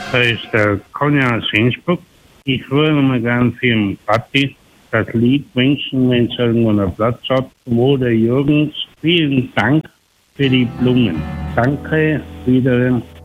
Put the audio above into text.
Da ist der Conny aus Innsbruck. Ich würde mal gern für den Patti das Lied wünschen, wenn es irgendwo einen Platz hat, wo der Jürgens. Vielen Dank für die Blumen. Danke, wiederhin.